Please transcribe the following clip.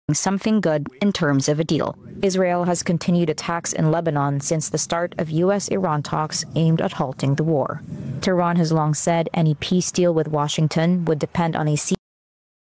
something good in terms of a deal. Israel has continued attacks in Lebanon since the start of U.S.-Iran talks aimed at halting the war. Tehran has long said any peace deal with Washington would depend on a